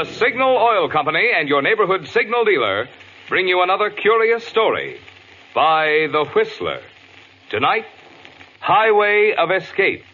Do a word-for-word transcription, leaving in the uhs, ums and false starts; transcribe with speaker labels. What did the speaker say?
Speaker 1: The Signal Oil Company and your neighborhood signal dealer bring you another curious story by The Whistler. Tonight, Highway of Escape.